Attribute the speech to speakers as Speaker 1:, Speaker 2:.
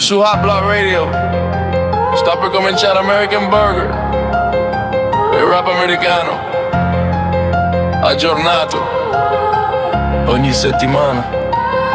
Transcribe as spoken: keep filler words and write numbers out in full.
Speaker 1: Su Hot Block Radio sta per cominciare American Burger, il rap americano aggiornato ogni settimana.